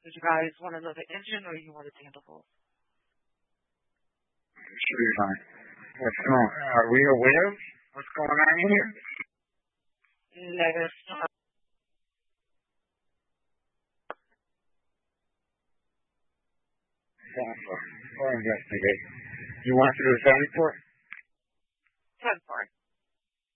Did you guys want to know the engine or you wanted to handle both? Should be fine. What's going on? Are we aware of what's going on here? Let us know. Or investigate. You want to do a 10 report? 10 for it.